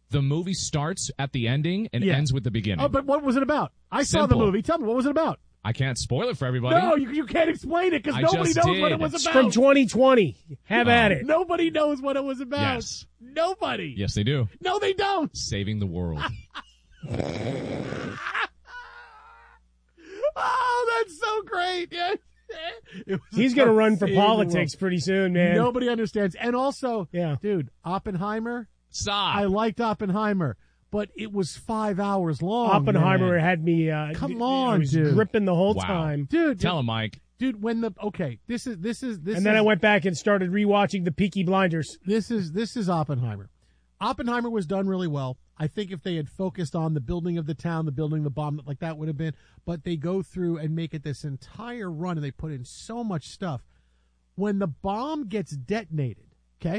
The movie starts at the ending and ends with the beginning. Oh, but what was it about? I saw the movie. Tell me, what was it about? I can't spoil it for everybody. No, you can't explain it because nobody knows what it was about. From 2020. Have at it. Nobody knows what it was about. Yes. Nobody. Yes, they do. No, they don't. Saving the world. Oh, that's so great. Yeah. He's going to run for politics pretty soon, man. Nobody understands. And also, dude, Oppenheimer. Stop. I liked Oppenheimer, but it was 5 hours long. Oppenheimer had me come on, dude. Gripping the whole time. Dude, tell him, Mike. Dude, when this is And then I went back and started rewatching the Peaky Blinders. This is Oppenheimer. Oppenheimer was done really well. I think if they had focused on the building of the town, the building of the bomb, like that would have been. But they go through and make it this entire run, and they put in so much stuff. When the bomb gets detonated,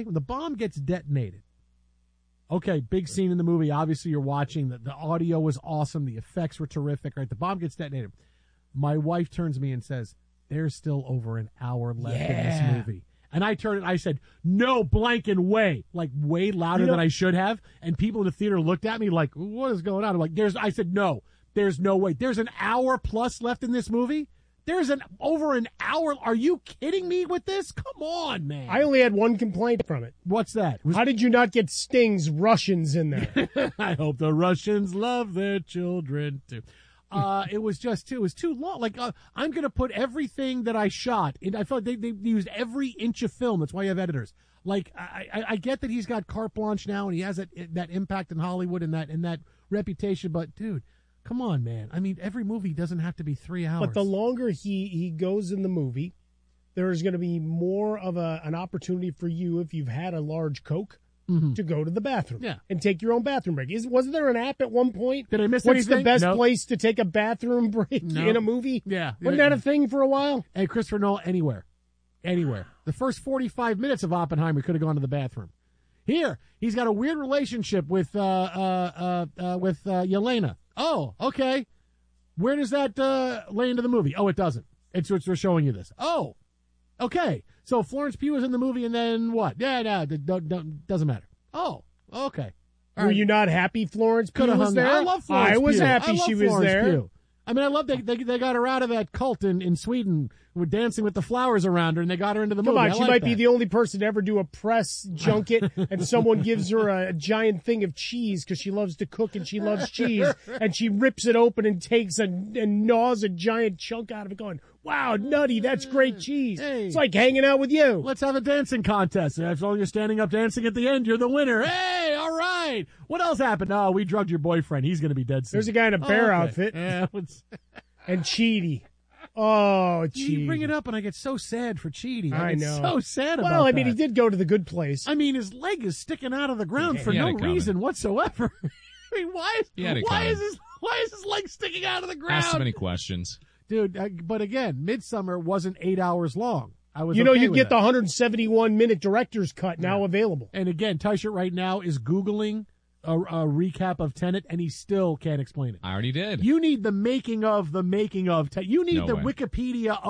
okay, big scene in the movie. Obviously, you're watching. The audio was awesome. The effects were terrific. Right, the bomb gets detonated. My wife turns to me and says, "There's still over an hour left in this movie." And I turned and I said, "No blanking way," like way louder than I should have. And people in the theater looked at me like, "What is going on?" I'm like, I said, "No, there's no way. There's an hour plus left in this movie. There's over an hour. Are you kidding me with this? Come on, man." I only had one complaint from it. What's that? How did you not get Sting's Russians in there? I hope the Russians love their children too. It was too long. Like, I'm going to put everything that I shot in. I felt they used every inch of film. That's why you have editors. Like, I get that he's got carte blanche now and he has that impact in Hollywood and that reputation. But dude, come on, man. I mean, every movie doesn't have to be 3 hours. But the longer he goes in the movie, there's going to be more of an opportunity for you if you've had a large Coke. Mm-hmm. To go to the bathroom and take your own bathroom break. Wasn't there an app at one point? Did I miss What's anything? the best place to take a bathroom break in a movie? Yeah. Wasn't that a thing for a while? Hey, Christopher Nolan, anywhere. The first 45 minutes of Oppenheimer could have gone to the bathroom. Here, he's got a weird relationship with Yelena. Oh, okay. Where does that lay into the movie? Oh, it doesn't. We're showing you this. Oh, okay. So Florence Pugh was in the movie, and then what? Yeah, no, doesn't matter. Oh, okay. Were you not happy Florence Pugh was there? I love Florence Pugh. I was happy she was there. Pugh. I mean, I love they got her out of that cult in Sweden. We're dancing with the flowers around her, and they got her into the movie. Come on, she might be the only person to ever do a press junket, and someone gives her a giant thing of cheese because she loves to cook and she loves cheese, and she rips it open and takes and gnaws a giant chunk out of it, going, "Wow, nutty, that's great cheese." Hey. It's like hanging out with you. Let's have a dancing contest. If all you're standing up dancing at the end, you're the winner. Hey, all right. What else happened? Oh, we drugged your boyfriend. He's going to be dead soon. There's a guy in a bear outfit. Yeah. And Chidi. Oh, Chidi. You bring it up, and I get so sad for Chidi. I know. So sad about that. Well, I mean, he did go to the good place. I mean, his leg is sticking out of the ground for no reason whatsoever. I mean, why is his leg sticking out of the ground? Ask so many questions. Dude, but again, Midsummer wasn't 8 hours long. You get the 171-minute director's cut now available. And again, Teichert right now is Googling a recap of Tenet, and he still can't explain it. I already did. You need the making of Tenet. You need the way. Wikipedia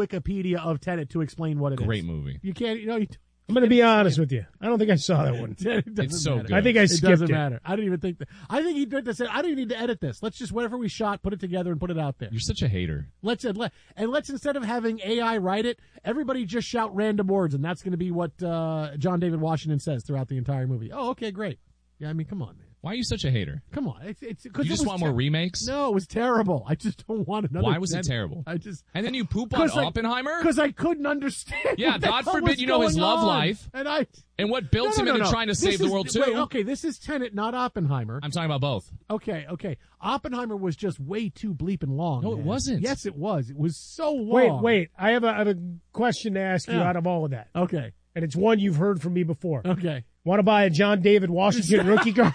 of Tenet to explain what it is. Great movie. You can't, I'm going to be honest with you. I don't think I saw that one. It's so good. I think I skipped it. It doesn't matter. I don't even think that. I think he did this. I don't even need to edit this. Let's just, whatever we shot, put it together and put it out there. You're such a hater. Let's instead of having AI write it, everybody just shout random words, and that's going to be what John David Washington says throughout the entire movie. Oh, okay, great. Yeah, I mean, come on, man. Why are you such a hater? Come on. It's you just want more remakes? No, it was terrible. I just don't want another. Why was it terrible? And then you poop on Oppenheimer? Because I couldn't understand. Yeah, God forbid you know his love life. And what built him into trying to save the world, too. Wait, okay, this is Tenet, not Oppenheimer. I'm talking about both. Okay. Oppenheimer was just way too bleeping long. No, man. it wasn't. Yes, it was. It was so long. Wait. I have a question to ask you out of all of that. Okay. And it's one you've heard from me before. Okay. Want to buy a John David Washington rookie card?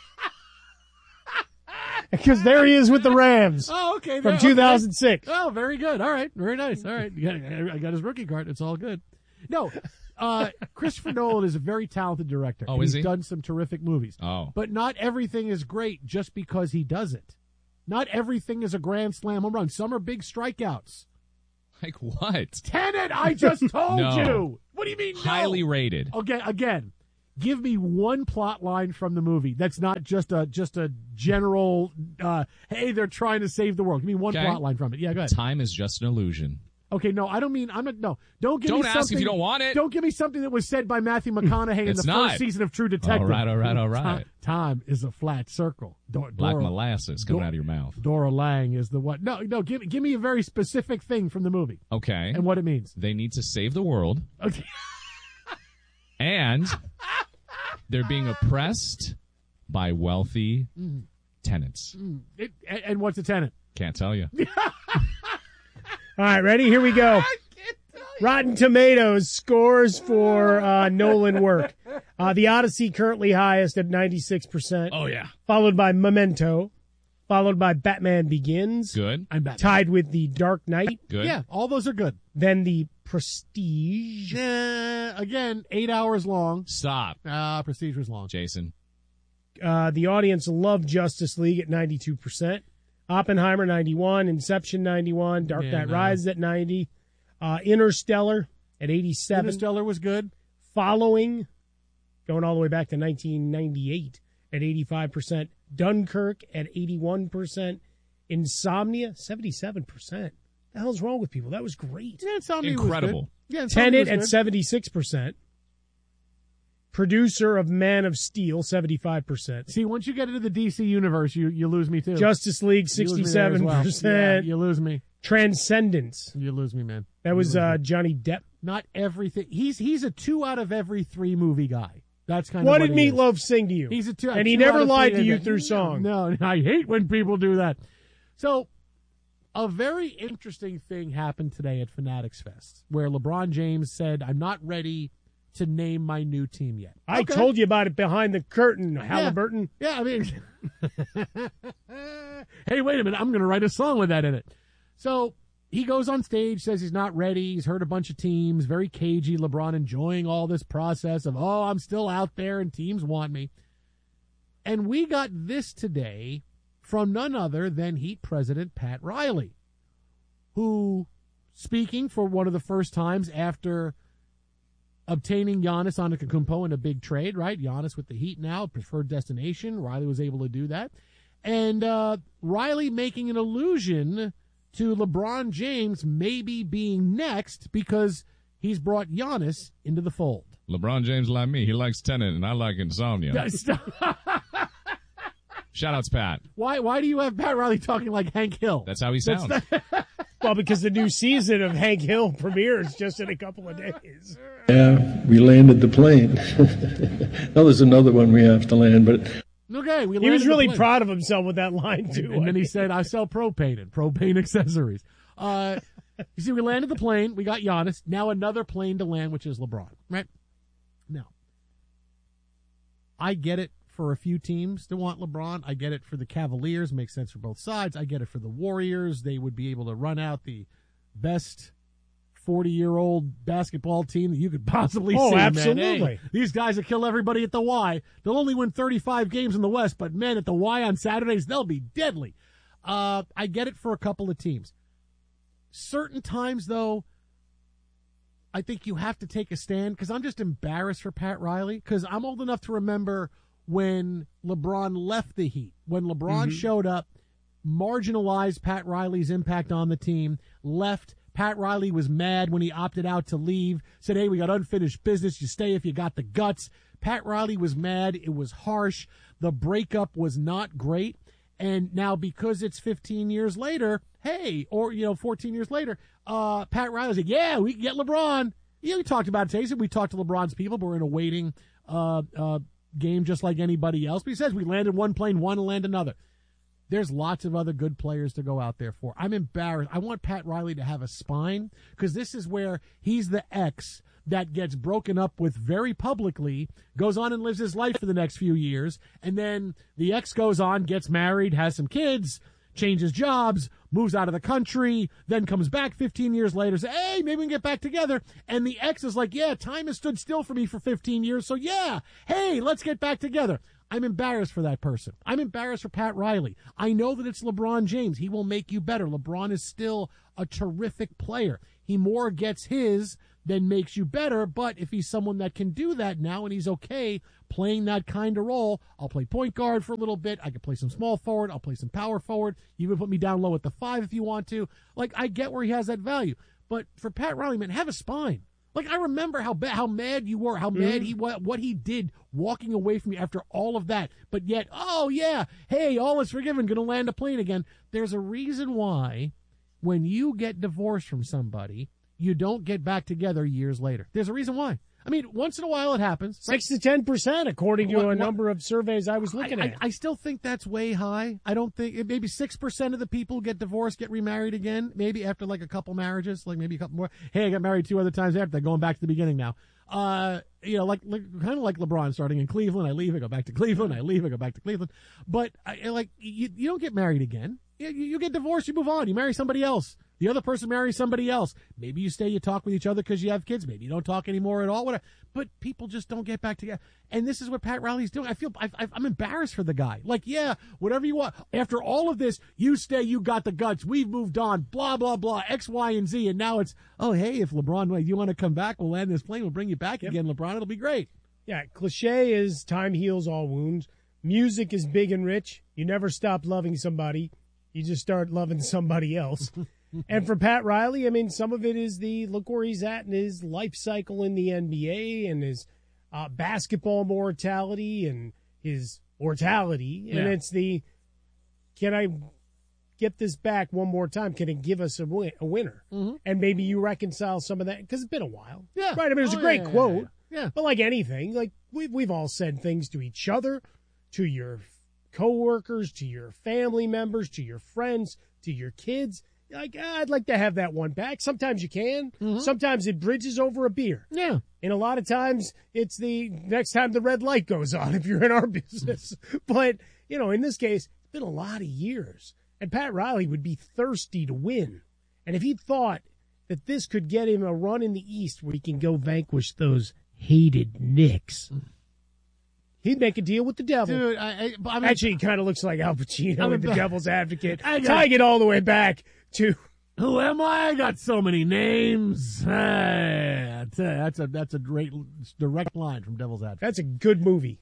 Because there he is with the Rams. Oh, okay. From 2006. Okay. Oh, very good. All right. Very nice. All right. I got his rookie card. It's all good. No, Christopher Nolan is a very talented director. Oh, is he? He's done some terrific movies. Oh. But not everything is great just because he does it. Not everything is a grand slam home run. Some are big strikeouts. Like what? Tenet, I just told you. What do you mean no? Highly rated. Okay, again. Give me one plot line from the movie that's not just a general, hey, they're trying to save the world. Give me one plot line from it. Yeah, go ahead. Time is just an illusion. Okay, no, I don't mean, no. Don't give me something. Don't ask if you don't want it. Don't give me something that was said by Matthew McConaughey in the first season of True Detective. All right. Time is a flat circle. Black molasses coming out of your mouth. Dora Lang is the what? No, give me a very specific thing from the movie. Okay. And what it means. They need to save the world. Okay. And they're being oppressed by wealthy tenants. And what's a tenant? Can't tell you. All right, ready? Here we go. Rotten Tomatoes scores for Nolan work. The Odyssey currently highest at 96%. Oh, yeah. Followed by Memento. Followed by Batman Begins. Good. I'm Batman. Tied with The Dark Knight. Good. Yeah, all those are good. Then The Prestige. Again, 8 hours long. Stop. Prestige was long. Jason. The audience loved Justice League at 92%. Oppenheimer, 91. Inception, 91. Dark Knight Rises at 90. Interstellar at 87. Interstellar was good. Following, going all the way back to 1998 at 85%. Dunkirk at 81%. Insomnia, 77%. The hell's wrong with people? That was great. Yeah, Insomnia Incredible. Was good. Tenet at 76%. Producer of Man of Steel, 75%. See, once you get into the DC universe, you lose me too. Justice League, 67%. Well. Yeah, you lose me. Transcendence. You lose me, man. That was Johnny Depp. Not everything. He's a 2 out of every 3 movie guy. That's kind of what did Meatloaf sing to you? He's a 2. And he never lied to you through song. No, I hate when people do that. So, a very interesting thing happened today at Fanatics Fest, where LeBron James said, "I'm not ready to name my new team yet." I told you about it behind the curtain, Halliburton. Yeah, I mean, hey, wait a minute. I'm going to write a song with that in it. So he goes on stage, says he's not ready. He's heard a bunch of teams, very cagey. LeBron enjoying all this process of, I'm still out there and teams want me. And we got this today from none other than Heat president Pat Riley, who, speaking for one of the first times after obtaining Giannis Antetokounmpo in a big trade, right? Giannis with the Heat now, preferred destination. Riley was able to do that. And Riley making an allusion to LeBron James maybe being next because he's brought Giannis into the fold. LeBron James like me. He likes Tenet, and I like Insomnia. Shout-outs, Pat. Why do you have Pat Riley talking like Hank Hill? That's how he sounds. Well, because the new season of Hank Hill premieres just in a couple of days. Yeah, we landed the plane. Now there's another one we have to land, but... Okay, he was really proud of himself with that line, too. And then he said, I sell propane and propane accessories. You see, we landed the plane. We got Giannis. Now another plane to land, which is LeBron, right? Now, I get it for a few teams to want LeBron. I get it for the Cavaliers. Makes sense for both sides. I get it for the Warriors. They would be able to run out the best 40-year-old basketball team that you could possibly see. Oh, absolutely. Man. Hey, these guys will kill everybody at the Y. They'll only win 35 games in the West, but, man, at the Y on Saturdays, they'll be deadly. I get it for a couple of teams. Certain times, though, I think you have to take a stand because I'm just embarrassed for Pat Riley because I'm old enough to remember when LeBron left the Heat, when LeBron showed up, marginalized Pat Riley's impact on the team, left. Pat Riley was mad when he opted out to leave, said, hey, we got unfinished business. You stay if you got the guts. Pat Riley was mad. It was harsh. The breakup was not great. And now because it's 15 years later, hey, or, 14 years later, Pat Riley's like, yeah, we can get LeBron. We talked about it today. We talked to LeBron's people, but we're in a waiting game just like anybody else. But he says we landed one plane, want to land another. There's lots of other good players to go out there for. I'm embarrassed. I want Pat Riley to have a spine because this is where he's the ex that gets broken up with very publicly, goes on and lives his life for the next few years, and then the ex goes on, gets married, has some kids, changes jobs, moves out of the country, then comes back 15 years later, says, hey, maybe we can get back together. And the ex is like, yeah, time has stood still for me for 15 years, so yeah, hey, let's get back together. I'm embarrassed for that person. I'm embarrassed for Pat Riley. I know that it's LeBron James. He will make you better. LeBron is still a terrific player. He more gets his than makes you better, but if he's someone that can do that now and he's okay playing that kind of role, I'll play point guard for a little bit. I can play some small forward. I'll play some power forward. You can put me down low at the 5 if you want to. Like, I get where he has that value. But for Pat Riley, man, have a spine. Like, I remember how mad you were, how mad he was, what he did walking away from you after all of that. But yet, oh, yeah, hey, all is forgiven, going to land a plane again. There's a reason why when you get divorced from somebody, you don't get back together years later. There's a reason why. I mean, once in a while it happens. 6 to 10%, according to a number of surveys I was looking at. I still think that's way high. I don't think maybe 6% of the people get divorced, get remarried again. Maybe after like a couple marriages, like maybe a couple more. Hey, I got married 2 other times after. They're going back to the beginning now. Like kind of like LeBron starting in Cleveland. I leave, I go back to Cleveland. I leave, I go back to Cleveland. But you don't get married again. You get divorced, you move on. You marry somebody else. The other person marries somebody else. Maybe you stay, you talk with each other because you have kids. Maybe you don't talk anymore at all. Whatever. But people just don't get back together. And this is what Pat Riley's doing. I'm embarrassed for the guy. Like, yeah, whatever you want. After all of this, you stay, you got the guts. We've moved on. Blah, blah, blah. X, Y, and Z. And now it's, oh, hey, if LeBron, you want to come back, we'll land this plane. We'll bring you back again, LeBron. It'll be great. Yeah, cliche is time heals all wounds. Music is big and rich. You never stop loving somebody. You just start loving somebody else. And for Pat Riley, I mean, some of it is the look where he's at in his life cycle in the NBA and his basketball mortality and his mortality. Yeah. And it's the, can I get this back one more time? Can it give us a winner? Mm-hmm. And maybe you reconcile some of that because it's been a while. Yeah. Right. I mean, it was a great quote. Yeah. But like anything, like we've all said things to each other, to your coworkers, to your family members, to your friends, to your kids. Like, I'd like to have that one back. Sometimes you can. Mm-hmm. Sometimes it bridges over a beer. Yeah. And a lot of times it's the next time the red light goes on if you're in our business. But, in this case, it's been a lot of years. And Pat Riley would be thirsty to win. And if he thought that this could get him a run in the East where he can go vanquish those hated Knicks, he'd make a deal with the devil. Dude, I mean, actually, he kind of looks like Al Pacino in The Devil's Advocate, tying it all the way back to... Who am I? I got so many names. Hey, that's a great direct line from Devil's Advocate. That's a good movie.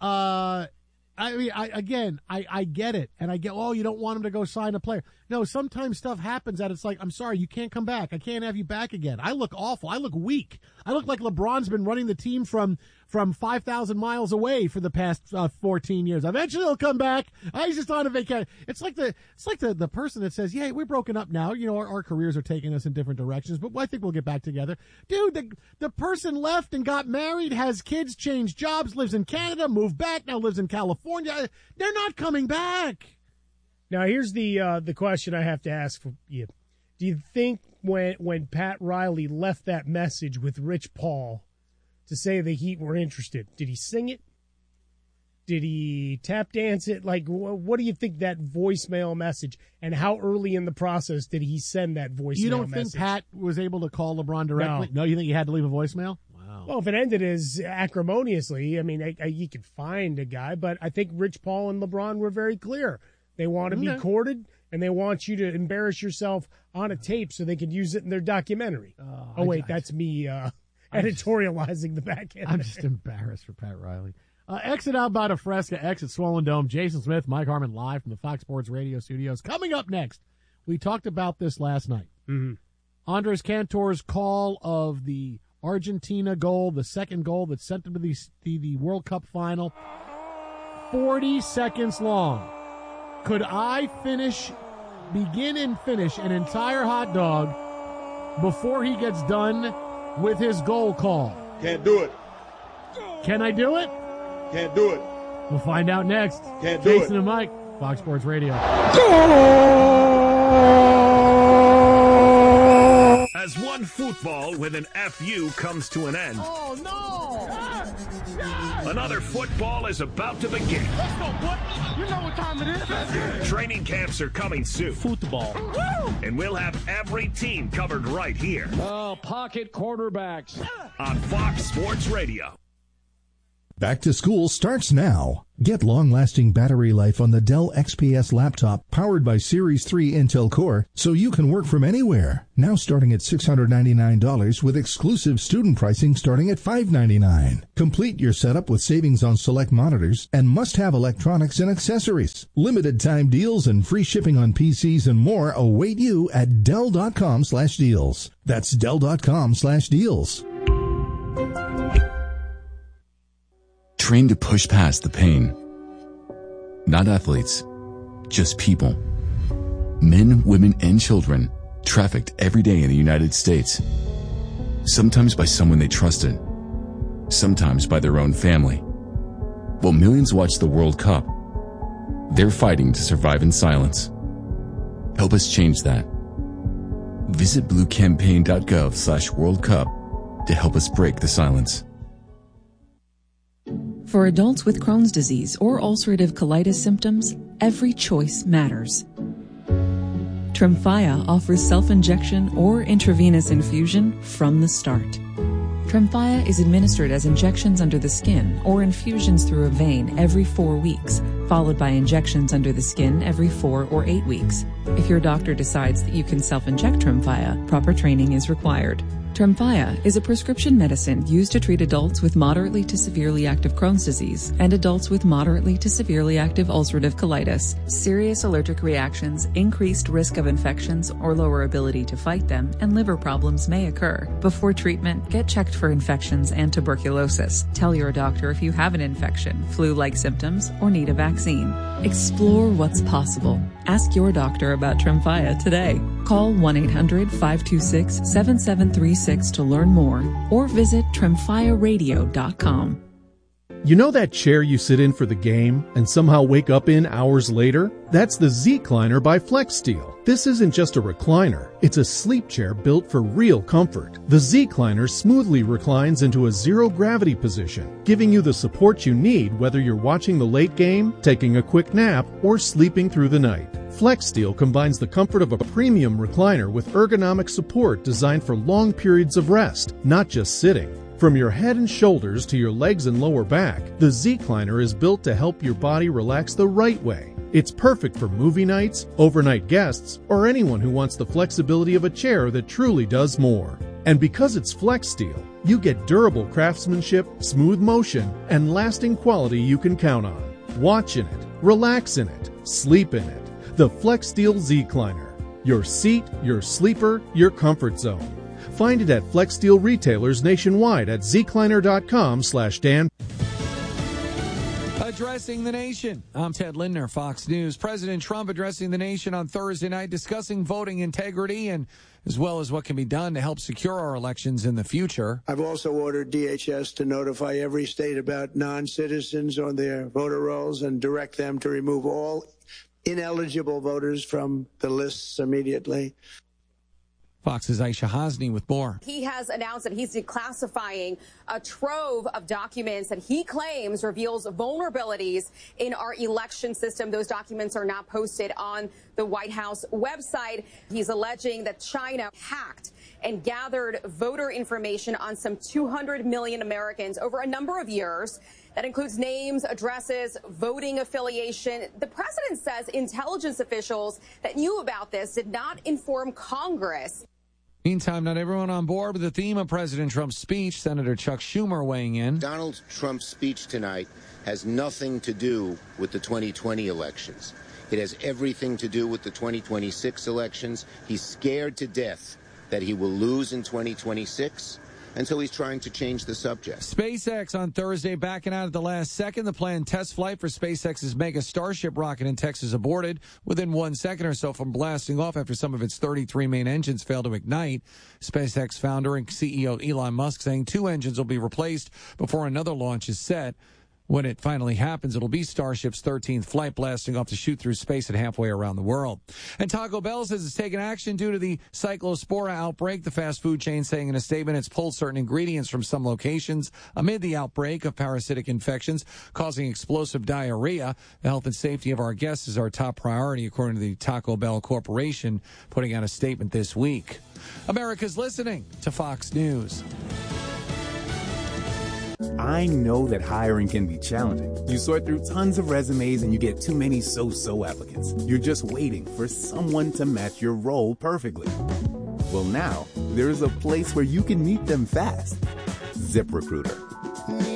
I mean, I get it. And I get, you don't want him to go sign a player. No, sometimes stuff happens that it's like, I'm sorry, you can't come back. I can't have you back again. I look awful. I look weak. I look like LeBron's been running the team from 5,000 miles away for the past 14 years. Eventually he'll come back. He's just on a vacation. It's like the person that says, yeah, we're broken up now. Our careers are taking us in different directions, but I think we'll get back together. Dude, the person left and got married, has kids, changed jobs, lives in Canada, moved back, now lives in California. They're not coming back. Now, here's the question I have to ask for you. Do you think when Pat Riley left that message with Rich Paul to say the Heat were interested, did he sing it? Did he tap dance it? Like, what do you think that voicemail message, and how early in the process did he send that voicemail message? You don't think Pat was able to call LeBron directly? No, you think he had to leave a voicemail? Wow. Well, if it ended as acrimoniously, I mean, you could find a guy, but I think Rich Paul and LeBron were very clear. They want to be courted, and they want you to embarrass yourself on a tape so they could use it in their documentary. That's me editorializing the back end. I'm just embarrassed for Pat Riley. Exit out by Fresca, exit Swollen Dome. Jason Smith, Mike Harmon live from the Fox Sports Radio studios. Coming up next, we talked about this last night. Mm-hmm. Andres Cantor's call of the Argentina goal, the second goal that sent them to the World Cup final. 40 seconds long. Could I begin and finish an entire hot dog before he gets done with his goal call? Can't do it. Can I do it? Can't do it. We'll find out next. Can't do it. Jason and Mike, Fox Sports Radio. As one football with an FU comes to an end. Oh, no! Another football is about to begin. Let's go, boy. You know what time it is. Training camps are coming soon. Football. And we'll have every team covered right here. Pocket quarterbacks. On Fox Sports Radio. Back to school starts now. Get long-lasting battery life on the Dell XPS laptop powered by Series 3 Intel Core so you can work from anywhere. Now starting at $699 with exclusive student pricing starting at $599. Complete your setup with savings on select monitors and must-have electronics and accessories. Limited time deals and free shipping on PCs and more await you at Dell.com/deals. That's Dell.com/deals. Trained to push past the pain. Not athletes, just people. Men, women, and children trafficked every day in the United States. Sometimes by someone they trusted, sometimes by their own family. While millions watch the World Cup, they're fighting to survive in silence. Help us change that. Visit bluecampaign.gov/World Cup to help us break the silence. For adults with Crohn's disease or ulcerative colitis symptoms, every choice matters. Tremfya offers self-injection or intravenous infusion from the start. Tremfya is administered as injections under the skin or infusions through a vein every 4 weeks, followed by injections under the skin every 4 or 8 weeks. If your doctor decides that you can self-inject Tremfya, proper training is required. Tremfya is a prescription medicine used to treat adults with moderately to severely active Crohn's disease and adults with moderately to severely active ulcerative colitis. Serious allergic reactions, increased risk of infections or lower ability to fight them, and liver problems may occur. Before treatment, get checked for infections and tuberculosis. Tell your doctor if you have an infection, flu-like symptoms, or need a vaccine. Explore what's possible. Ask your doctor about Tremfya today. Call 1-800-526-7736 to learn more or visit tremfyaradio.com. You know that chair you sit in for the game and somehow wake up in hours later? That's the Z-Cliner by FlexSteel. This isn't just a recliner. It's a sleep chair built for real comfort. The Z-Cliner smoothly reclines into a zero-gravity position, giving you the support you need whether you're watching the late game, taking a quick nap, or sleeping through the night. FlexSteel combines the comfort of a premium recliner with ergonomic support designed for long periods of rest, not just sitting. From your head and shoulders to your legs and lower back, the Z-Cliner is built to help your body relax the right way. It's perfect for movie nights, overnight guests, or anyone who wants the flexibility of a chair that truly does more. And because it's FlexSteel, you get durable craftsmanship, smooth motion, and lasting quality you can count on. Watch in it, relax in it, sleep in it. The FlexSteel Z-Cliner. Your seat, your sleeper, your comfort zone. Find it at FlexSteel retailers nationwide at zcliner.com/Dan. Addressing the nation. I'm Ted Lindner, Fox News. President Trump addressing the nation on Thursday night, discussing voting integrity and as well as what can be done to help secure our elections in the future. I've also ordered DHS to notify every state about non-citizens on their voter rolls and direct them to remove all ineligible voters from the lists immediately. Fox's Aisha Hasni with more. He has announced that he's declassifying a trove of documents that he claims reveals vulnerabilities in our election system. Those documents are now posted on the White House website. He's alleging that China hacked and gathered voter information on some 200 million Americans over a number of years. That includes names, addresses, voting affiliation. The president says intelligence officials that knew about this did not inform Congress. Meantime, not everyone on board with the theme of President Trump's speech. Senator Chuck Schumer weighing in. Donald Trump's speech tonight has nothing to do with the 2020 elections. It has everything to do with the 2026 elections. He's scared to death that he will lose in 2026. And so he's trying to change the subject. SpaceX on Thursday backing out at the last second. The planned test flight for SpaceX's mega Starship rocket in Texas aborted within 1 second or so from blasting off after some of its 33 main engines failed to ignite. SpaceX founder and CEO Elon Musk saying 2 engines will be replaced before another launch is set. When it finally happens, it'll be Starship's 13th flight, blasting off to shoot through space at halfway around the world. And Taco Bell says it's taken action due to the Cyclospora outbreak. The fast food chain saying in a statement it's pulled certain ingredients from some locations amid the outbreak of parasitic infections causing explosive diarrhea. The health and safety of our guests is our top priority, according to the Taco Bell Corporation, putting out a statement this week. America's listening to Fox News. I know that hiring can be challenging. You sort through tons of resumes and you get too many so-so applicants. You're just waiting for someone to match your role perfectly. Well, now, there's a place where you can meet them fast. ZipRecruiter.